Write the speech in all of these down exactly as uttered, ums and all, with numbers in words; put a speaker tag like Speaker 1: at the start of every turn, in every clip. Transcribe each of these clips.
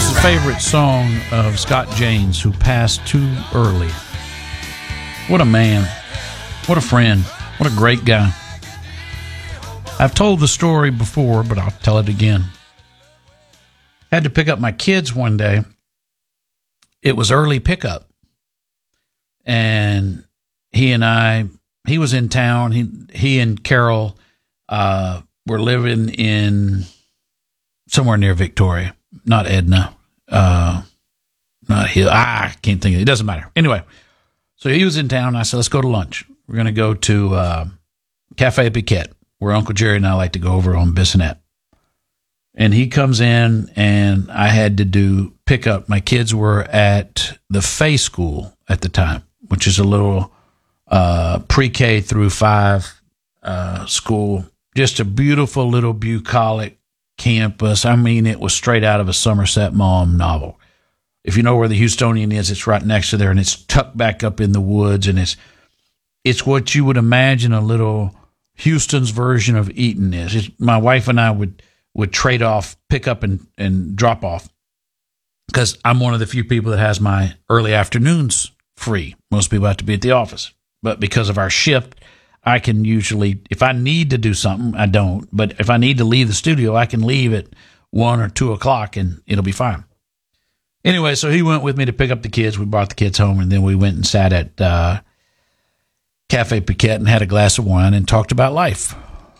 Speaker 1: was a favorite song of Scott James, who passed too early. What a man. What a friend. What a great guy. I've told the story before, but I'll tell it again. I had to pick up my kids one day. It was early pickup. And he and I, he was in town. He he and Carol uh, were living in somewhere near Victoria. Not Edna. Uh, not Hill. Ah, I can't think of it. It doesn't matter. Anyway, so he was in town. And I said, let's go to lunch. We're going to go to uh, Cafe Piquette, where Uncle Jerry and I like to go over on Bissonnette. And he comes in, and I had to do pickup. My kids were at the Fay School at the time, which is a little uh, pre-K through five uh, school. Just a beautiful little bucolic campus. I mean, it was straight out of a Somerset Maugham novel. If you know where the Houstonian is, it's right next to there, and it's tucked back up in the woods, and it's it's what you would imagine a little Houston's version of Eaton is. It's, my wife and I would would trade off, pick up and, and drop off, because I'm one of the few people that has my early afternoons free. Most people have to be at the office. But because of our shift, I can usually, if I need to do something, I don't. But if I need to leave the studio, I can leave at one or two o'clock and it'll be fine. Anyway, so he went with me to pick up the kids. We brought the kids home, and then we went and sat at uh, Cafe Piquette and had a glass of wine and talked about life.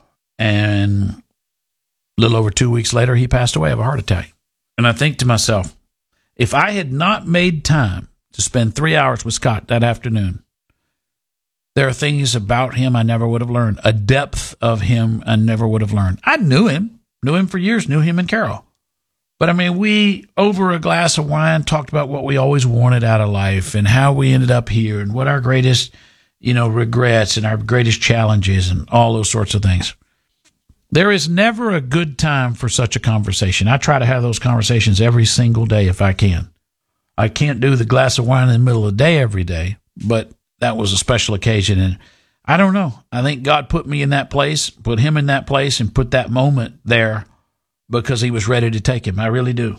Speaker 1: And a little over two weeks later, he passed away of a heart attack. And I think to myself, if I had not made time to spend three hours with Scott that afternoon, there are things about him I never would have learned, a depth of him I never would have learned. I knew him, knew him for years, knew him and Carol. But, I mean, we, over a glass of wine, talked about what we always wanted out of life and how we ended up here and what our greatest, you know, regrets and our greatest challenges and all those sorts of things. There is never a good time for such a conversation. I try to have those conversations every single day if I can. I can't do the glass of wine in the middle of the day every day, but that was a special occasion. And I don't know. I think God put me in that place, put him in that place, and put that moment there because he was ready to take him. I really do.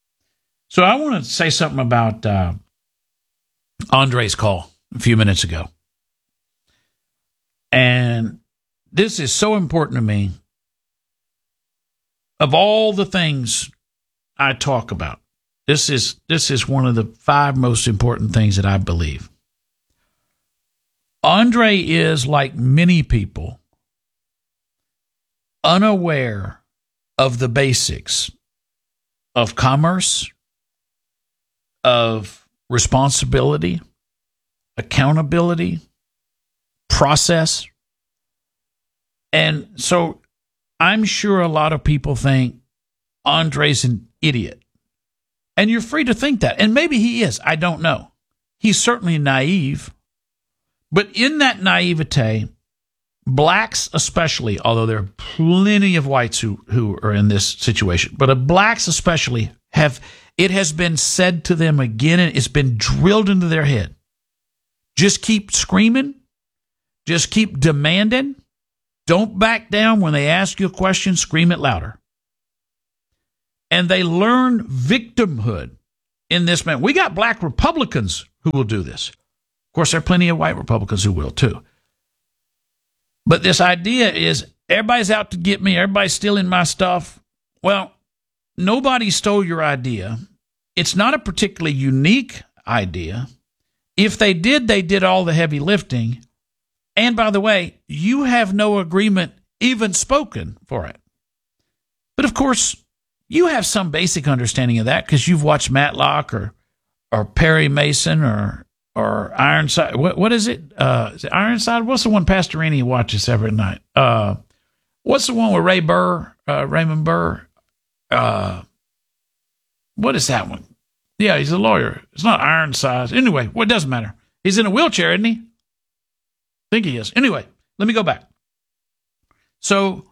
Speaker 1: So I want to say something about uh, Andre's call a few minutes ago. And this is so important to me. Of all the things I talk about, this is this is one of the five most important things that I believe. Andre is, like many people, unaware of the basics of commerce, of responsibility, accountability, process. And so I'm sure a lot of people think Andre's an idiot. And you're free to think that. And maybe he is. I don't know. He's certainly naive. But in that naivete, blacks especially, although there are plenty of whites who, who are in this situation, but blacks especially have, it has been said to them again, and it's been drilled into their head. Just keep screaming. Just keep demanding. Don't back down when they ask you a question. Scream it louder. And they learn victimhood in this man. We got black Republicans who will do this. Of course, there are plenty of white Republicans who will too. But this idea is everybody's out to get me. Everybody's stealing my stuff. Well, nobody stole your idea. It's not a particularly unique idea. If they did, they did all the heavy lifting. And by the way, you have no agreement even spoken for it. But of course, you have some basic understanding of that because you've watched Matlock or or Perry Mason or or Ironside. What what is it? Uh, is it Ironside? What's the one Pastorini watches every night? Uh, what's the one with Ray Burr, uh, Raymond Burr? Uh, what is that one? Yeah, he's a lawyer. It's not Ironside. Anyway, well, it doesn't matter. He's in a wheelchair, isn't he? I think he is. Anyway, let me go back. So,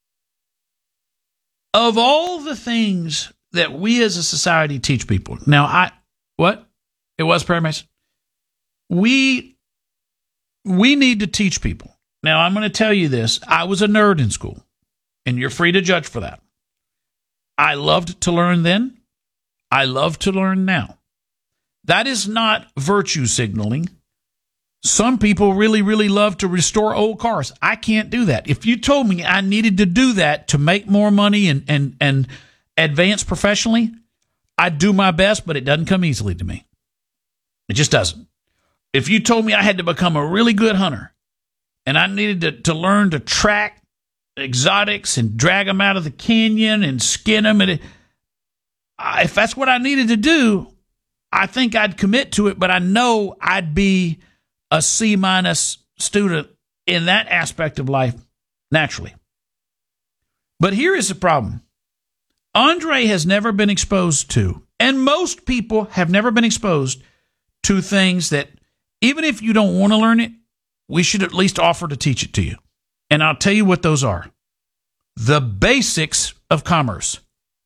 Speaker 1: of all the things that we as a society teach people, now I, what? It was Perry Mason. We, we need to teach people. Now, I'm going to tell you this. I was a nerd in school, and you're free to judge for that. I loved to learn then. I love to learn now. That is not virtue signaling. Some people really, really love to restore old cars. I can't do that. If you told me I needed to do that to make more money and, and, and advance professionally, I'd do my best, but it doesn't come easily to me. It just doesn't. If you told me I had to become a really good hunter and I needed to, to learn to track exotics and drag them out of the canyon and skin them, and it, if that's what I needed to do, I think I'd commit to it, but I know I'd be a C minus student in that aspect of life naturally. But here is the problem. Andre has never been exposed to, and most people have never been exposed to things that, even if you don't want to learn it, we should at least offer to teach it to you. And I'll tell you what those are. The basics of commerce.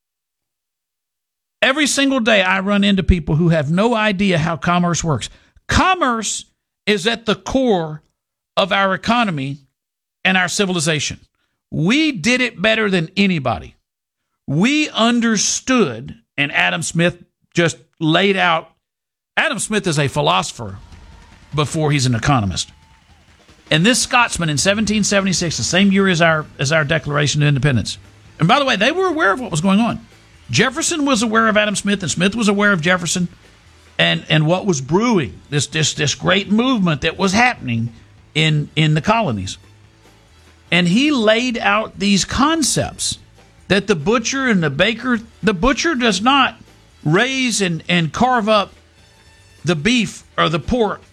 Speaker 1: Every single day I run into people who have no idea how commerce works. Commerce is at the core of our economy and our civilization. We did it better than anybody. We understood, and Adam Smith just laid out. Adam Smith is a philosopher before he's an economist. And this Scotsman in seventeen seventy-six, the same year as our as our Declaration of Independence. And by the way, they were aware of what was going on. Jefferson was aware of Adam Smith, and Smith was aware of Jefferson. And and what was brewing, this this this great movement that was happening in, in the colonies. And he laid out these concepts that the butcher and the baker, the butcher does not raise and, and carve up the beef or the pork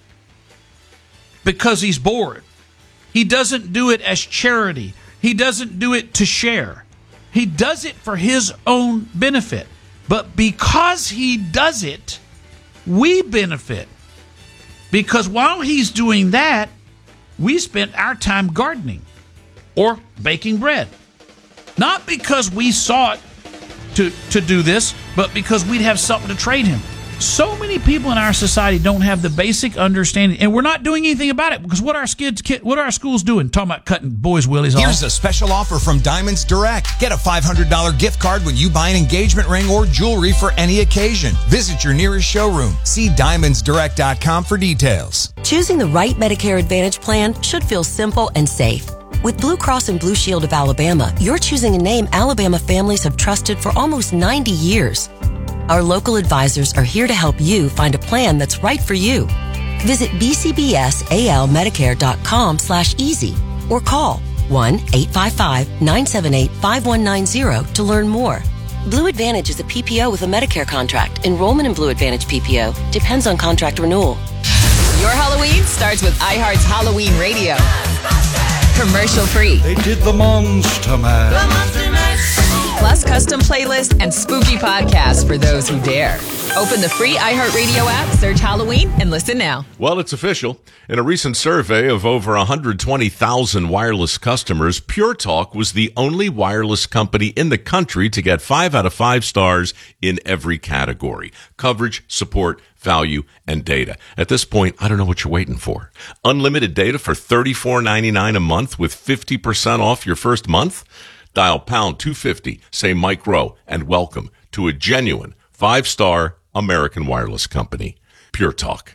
Speaker 1: because he's bored. He doesn't do it as charity. He doesn't do it to share. He does it for his own benefit. But because he does it, we benefit, because while he's doing that, we spent our time gardening or baking bread. Not because we sought to, to do this, but because we'd have something to trade him. So many people in our society don't have the basic understanding, and we're not doing anything about it, because what are our kids, what are our schools doing? Talking about cutting boys' willies off.
Speaker 2: Here's a special offer from Diamonds Direct. Get a five hundred dollars gift card when you buy an engagement ring or jewelry for any occasion. Visit your nearest showroom. See diamonds direct dot com for details.
Speaker 3: Choosing the right Medicare Advantage plan should feel simple and safe. With Blue Cross and Blue Shield of Alabama, you're choosing a name Alabama families have trusted for almost ninety years. Our local advisors are here to help you find a plan that's right for you. Visit b c b s a l medicare dot com slash easy or call one eight five five, nine seven eight, five one nine zero to learn more. Blue Advantage is a P P O with a Medicare contract. Enrollment in Blue Advantage P P O depends on contract renewal.
Speaker 4: Your Halloween starts with iHeart's Halloween Radio. Commercial free.
Speaker 5: They did the Monster Mash.
Speaker 4: The Monster Mash. Plus custom playlists and spooky podcasts for those who dare. Open the free iHeartRadio app, search Halloween, and listen now.
Speaker 6: Well, it's official. In a recent survey of over one hundred twenty thousand wireless customers, Pure Talk was the only wireless company in the country to get five out of five stars in every category: coverage, support, value, and data. At this point, I don't know what you're waiting for. Unlimited data for thirty-four ninety-nine a month with fifty percent off your first month? Dial pound two fifty, say Mike Rowe, and welcome to a genuine five-star American wireless company. Pure Talk.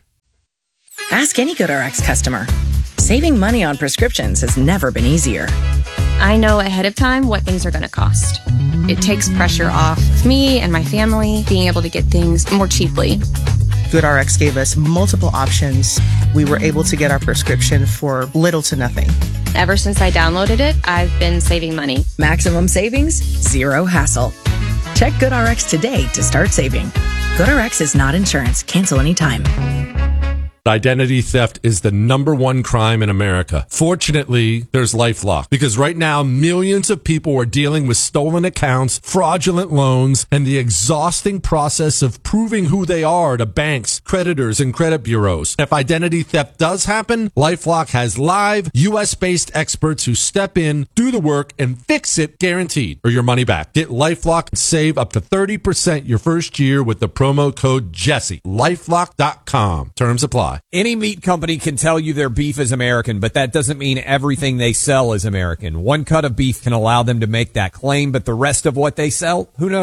Speaker 7: Ask any GoodRx customer. Saving money on prescriptions has never been easier.
Speaker 8: I know ahead of time what things are going to cost. It takes pressure off me and my family being able to get things more cheaply.
Speaker 9: GoodRx gave us multiple options. We were able to get our prescription for little to nothing.
Speaker 8: Ever since I downloaded it, I've been saving money.
Speaker 7: Maximum savings, zero hassle. Check GoodRx today to start saving. GoodRx is not insurance. Cancel anytime.
Speaker 10: Identity theft is the number one crime in America. Fortunately, there's LifeLock, because right now millions of people are dealing with stolen accounts, fraudulent loans, and the exhausting process of proving who they are to banks, creditors, and credit bureaus. If identity theft does happen, LifeLock has live U S-based experts who step in, do the work, and fix it guaranteed, or your money back. Get LifeLock and save up to thirty percent your first year with the promo code Jesse. LifeLock dot com. Terms apply.
Speaker 11: Any meat company can tell you their beef is American, but that doesn't mean everything they sell is American. One cut of beef can allow them to make that claim, but the rest of what they sell, who knows?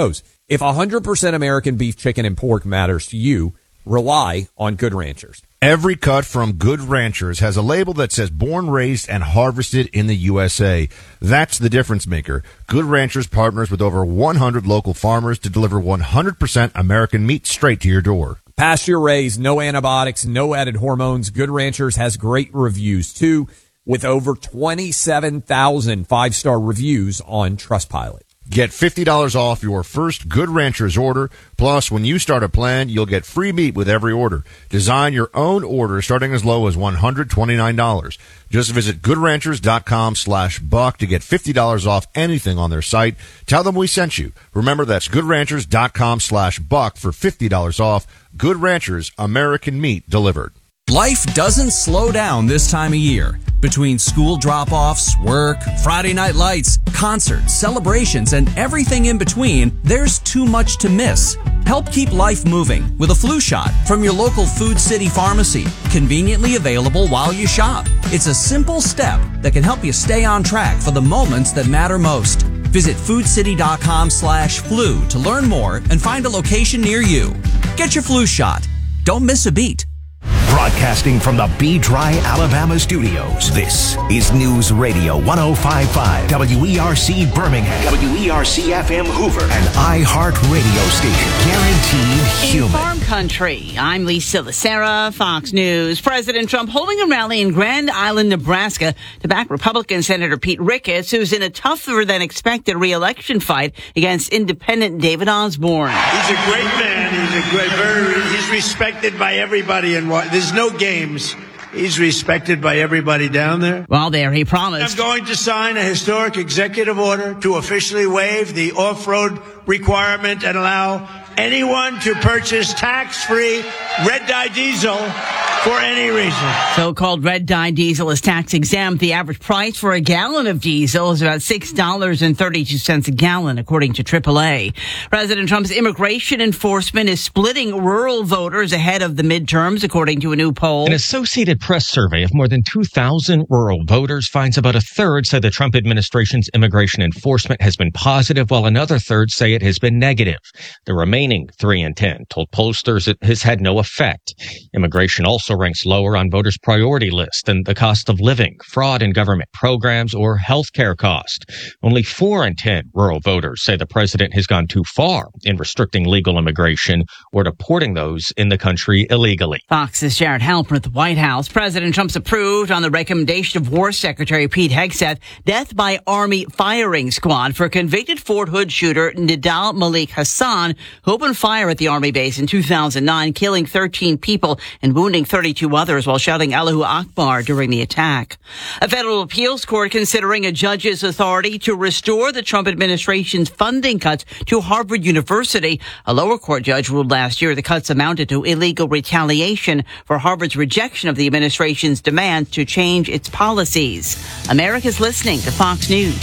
Speaker 11: If one hundred percent American beef, chicken, and pork matters to you, rely on Good Ranchers.
Speaker 12: Every cut from Good Ranchers has a label that says born, raised, and harvested in the U S A. That's the difference maker. Good Ranchers partners with over one hundred local farmers to deliver one hundred percent American meat straight to your door.
Speaker 11: Pasture raised, no antibiotics, no added hormones. Good Ranchers has great reviews too, with over twenty-seven thousand five-star reviews on Trustpilot.
Speaker 12: Get fifty dollars off your first Good Ranchers order. Plus, when you start a plan, you'll get free meat with every order. Design your own order starting as low as one hundred twenty-nine dollars. Just visit goodranchers.com slash buck to get fifty dollars off anything on their site. Tell them we sent you. Remember, that's goodranchers.com slash buck for fifty dollars off. Good Ranchers, American meat delivered.
Speaker 13: Life doesn't slow down this time of year. Between school drop-offs, work, Friday night lights, concerts, celebrations, and everything in between, there's too much to miss. Help keep life moving with a flu shot from your local Food City pharmacy, conveniently available while you shop. It's a simple step that can help you stay on track for the moments that matter most. Visit foodcity.com slash flu to learn more and find a location near you. Get your flu shot. Don't miss a beat.
Speaker 14: Broadcasting from the B-Dry, Alabama studios, this is News Radio one oh five point five, W E R C Birmingham, W E R C F M Hoover, and iHeart Radio Station, guaranteed human.
Speaker 15: In farm country, I'm Lisa Lacera, Fox News. President Trump holding a rally in Grand Island, Nebraska to back Republican Senator Pete Ricketts, who's in a tougher than expected re-election fight against independent David Osborne.
Speaker 16: He's a great man. He's a great, very, he's respected by everybody in what. There's no games. He's respected by everybody down there.
Speaker 15: While there, he promised.
Speaker 16: I'm going to sign a historic executive order to officially waive the off-road requirement and allow anyone to purchase tax-free red dye diesel for any reason.
Speaker 15: So-called red dye diesel is tax exempt. The average price for a gallon of diesel is about six dollars and thirty-two cents a gallon, according to triple A. President Trump's immigration enforcement is splitting rural voters ahead of the midterms, according to a new poll.
Speaker 17: An Associated Press survey of more than two thousand rural voters finds about a third say the Trump administration's immigration enforcement has been positive, while another third say it has been negative. The remaining three in ten told pollsters it has had no effect. Immigration also ranks lower on voters' priority list than the cost of living, fraud in government programs, or health care cost. Only four in ten rural voters say the president has gone too far in restricting legal immigration or deporting those in the country illegally.
Speaker 15: Fox's Jared Halpern at the White House. President Trump's approved on the recommendation of War Secretary Pete Hegseth death by Army firing squad for convicted Fort Hood shooter Nidal Malik Hassan, who opened fire at the Army base in two thousand nine, killing thirteen people and wounding thirty-two others while shouting Allahu Akbar during the attack. A federal appeals court considering a judge's authority to restore the Trump administration's funding cuts to Harvard University. A lower court judge ruled last year the cuts amounted to illegal retaliation for Harvard's rejection of the administration's demands to change its policies. America's listening to Fox News.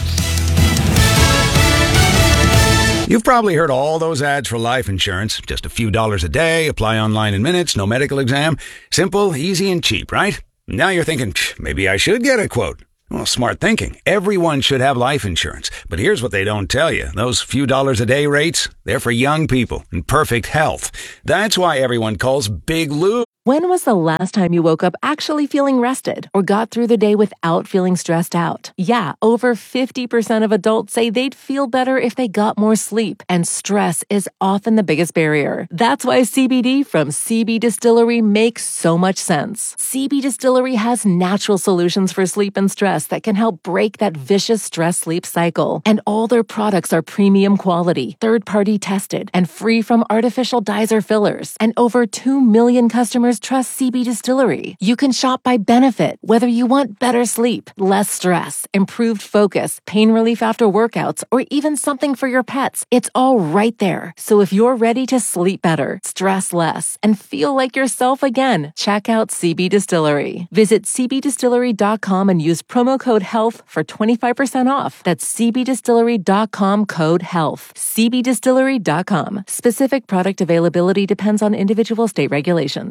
Speaker 18: You've probably heard all those ads for life insurance. Just a few dollars a day, apply online in minutes, no medical exam. Simple, easy, and cheap, right? Now you're thinking, maybe I should get a quote. Well, smart thinking. Everyone should have life insurance. But here's what they don't tell you. Those few dollars a day rates, they're for young people in perfect health. That's why everyone calls Big Lou.
Speaker 19: When was the last time you woke up actually feeling rested or got through the day without feeling stressed out? Yeah, over fifty percent of adults say they'd feel better if they got more sleep, and stress is often the biggest barrier. That's why C B D from C B Distillery makes so much sense. C B Distillery has natural solutions for sleep and stress that can help break that vicious stress-sleep cycle. And all their products are premium quality, third-party tested, and free from artificial dyes or fillers. And over two million customers trust C B Distillery. You can shop by benefit, whether you want better sleep, less stress, improved focus, pain relief after workouts, or even something for your pets. It's all right there. So if you're ready to sleep better, stress less, and feel like yourself again, check out C B Distillery. Visit c b distillery dot com and use promo code HEALTH for twenty-five percent off. That's c b distillery dot com code HEALTH. c b distillery dot com. Specific product availability depends on individual state regulations.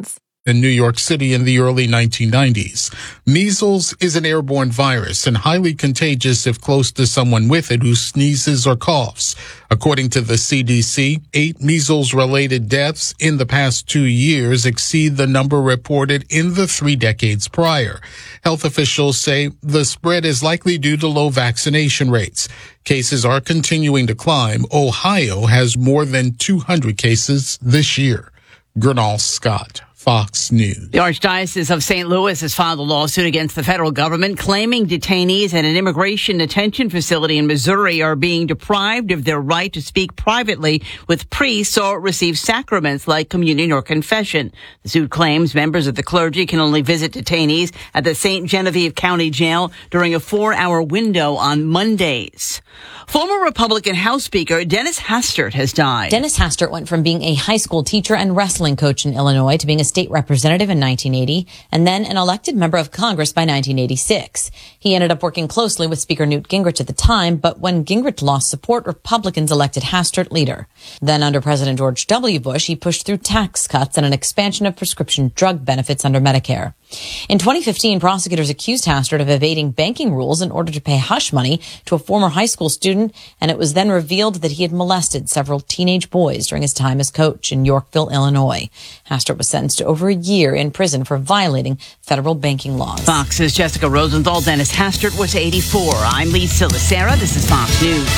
Speaker 20: in New York City in the early nineteen nineties. Measles is an airborne virus and highly contagious if close to someone with it who sneezes or coughs. According to the C D C, eight measles-related deaths in the past two years exceed the number reported in the three decades prior. Health officials say the spread is likely due to low vaccination rates. Cases are continuing to climb. Ohio has more than two hundred cases this year. Gernal Scott, Fox News.
Speaker 15: The Archdiocese of Saint Louis has filed a lawsuit against the federal government claiming detainees at an immigration detention facility in Missouri are being deprived of their right to speak privately with priests or receive sacraments like communion or confession. The suit claims members of the clergy can only visit detainees at the Saint Genevieve County Jail during a four-hour window on Mondays. Former Republican House Speaker Dennis Hastert has died.
Speaker 21: Dennis Hastert went from being a high school teacher and wrestling coach in Illinois to being a state representative in nineteen eighty and then an elected member of Congress by nineteen eighty-six. He ended up working closely with Speaker Newt Gingrich at the time, but when Gingrich lost support, Republicans elected Hastert leader. Then under President George W. Bush, he pushed through tax cuts and an expansion of prescription drug benefits under Medicare. In twenty fifteen, prosecutors accused Hastert of evading banking rules in order to pay hush money to a former high school student, and it was then revealed that he had molested several teenage boys during his time as coach in Yorkville, Illinois. Hastert was sentenced to over a year in prison for violating federal banking laws.
Speaker 15: Fox's Jessica Rosenthal. Dennis Hastert was eighty-four. I'm Lisa Lacera. This is Fox News.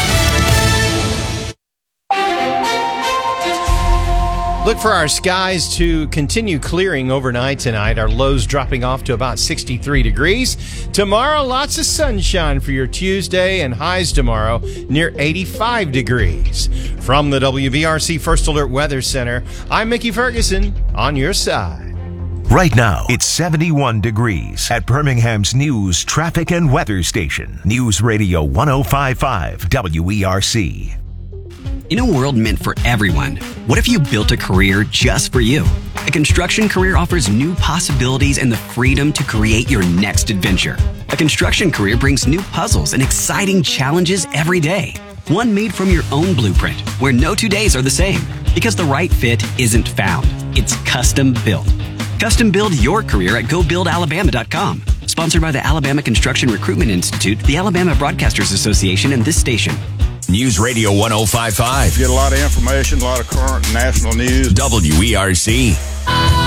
Speaker 22: Look for our skies to continue clearing overnight tonight. Our lows dropping off to about sixty-three degrees. Tomorrow, lots of sunshine for your Tuesday, and highs tomorrow near eighty-five degrees. From the W B R C First Alert Weather Center, I'm Mickey Ferguson on your side.
Speaker 14: Right now, it's seventy-one degrees at Birmingham's news, traffic, and weather station. News Radio one oh five point five W E R C.
Speaker 23: In a world meant for everyone, what if you built a career just for you? A construction career offers new possibilities and the freedom to create your next adventure. A construction career brings new puzzles and exciting challenges every day. One made from your own blueprint, where no two days are the same, because the right fit isn't found. It's custom built. Custom build your career at go build alabama dot com. Sponsored by the Alabama Construction Recruitment Institute, the Alabama Broadcasters Association, and this station.
Speaker 24: News Radio one oh five point five.
Speaker 25: Get a lot of information, a lot of current national news.
Speaker 24: W E R C.